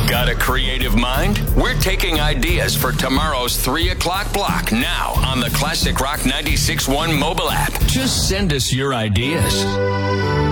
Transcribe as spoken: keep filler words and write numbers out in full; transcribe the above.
Got a creative mind? We're taking ideas for tomorrow's three o'clock block now on the Classic Rock ninety-six point one mobile app. Just send us your ideas.